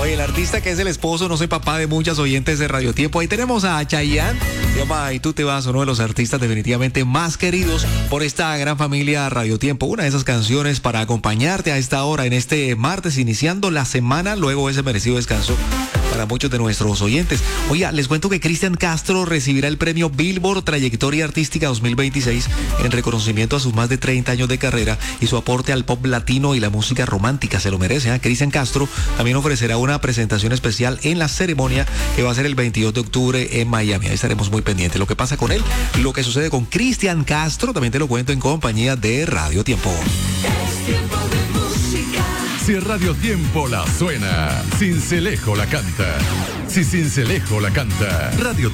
Oye, el artista que es el esposo, no soy papá de muchas oyentes de Radio Tiempo. Ahí tenemos a Chayanne, se llama Y tú te vas, uno de los artistas definitivamente más queridos por esta gran familia Radio Tiempo. Una de esas canciones para acompañarte a esta hora, en este martes, iniciando la semana, luego ese merecido descanso para muchos de nuestros oyentes. Oiga, les cuento que Cristian Castro recibirá el premio Billboard Trayectoria Artística 2026 en reconocimiento a sus más de 30 años de carrera y su aporte al pop latino y la música romántica. Se lo merece, ¿eh? Cristian Castro también ofrecerá una presentación especial en la ceremonia que va a ser el 22 de octubre en Miami. Ahí estaremos muy pendientes. Lo que pasa con él, lo que sucede con Cristian Castro, también te lo cuento en compañía de Radio Tiempo. Es tiempo de música. Si Radio Tiempo la suena, Sincelejo la canta. Si Sincelejo la canta, Radio